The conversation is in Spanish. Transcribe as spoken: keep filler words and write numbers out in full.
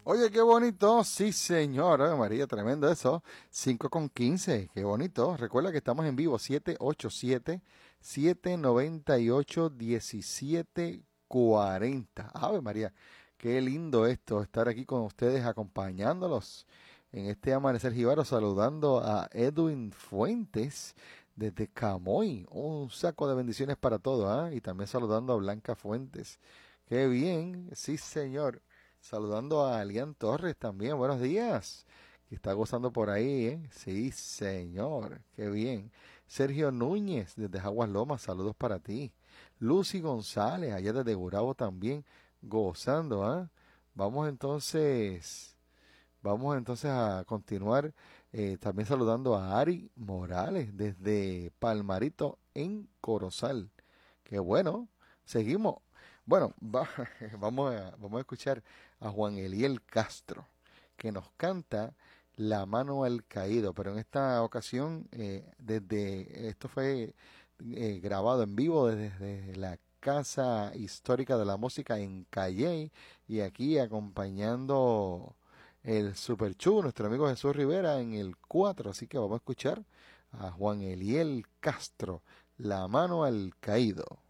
Oye, qué bonito. Sí, señor. Ay, María, tremendo eso. Cinco con quince. Qué bonito. Recuerda que estamos en vivo. siete ocho siete, siete nueve ocho, uno siete cuatro cero. Ave María, qué lindo esto. Estar aquí con ustedes acompañándolos en este Amanecer Jíbaro. Saludando a Edwin Fuentes desde Camoy. Un saco de bendiciones para todos. ¿Ah? Y también saludando a Blanca Fuentes. Qué bien. Sí, señor. Saludando a Alian Torres también, buenos días. Que está gozando por ahí, ¿eh? Sí, señor, qué bien. Sergio Núñez, desde Aguas Lomas, saludos para ti. Lucy González, allá desde Gurabo también, gozando, ¿ah? Vamos entonces, vamos entonces a continuar eh, también saludando a Ari Morales, desde Palmarito en Corozal. Qué bueno, seguimos. Bueno, va- vamos a, vamos a escuchar a Juan Eliel Castro, que nos canta La mano al caído, pero en esta ocasión, eh, desde, esto fue eh, grabado en vivo desde, desde la Casa Histórica de la Música en Calley, y aquí acompañando el Super Chu, nuestro amigo Jesús Rivera en el cuatro, así que vamos a escuchar a Juan Eliel Castro, La mano al caído.